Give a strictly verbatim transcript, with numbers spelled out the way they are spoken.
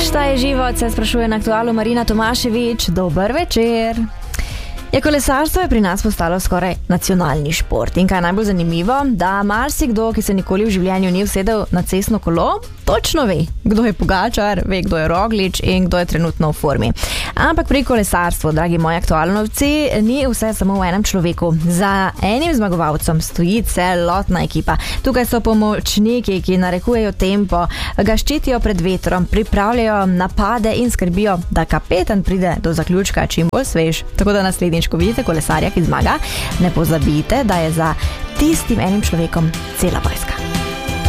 Šta je život, se sprašuje na Aktualu Marina Tomašević. Dober večer. Ja, kolesarstvo je pri nas postalo skoraj nacionalni šport. In kaj je najbolj zanimivo, da marsikdo, ki se nikoli v življenju ni usedel na cestno kolo, točno ve, kdo je Pogačar, ve, kdo je Roglič in kdo je trenutno v formi. Ampak pri kolesarstvu, dragi moji aktualnovci, ni vse samo v enem človeku. Za enim zmagovalcem stoji celotna ekipa. Tukaj so pomočniki, ki narekujejo tempo, ga ščitijo pred vetrom, pripravljajo napade in skrbijo, da kapetan pride do zaključka čim bolj svež. Tako da naslednjič, ko vidite kolesarja, ki zmaga, ne pozabite, da je za tistim enim človekom cela vojska.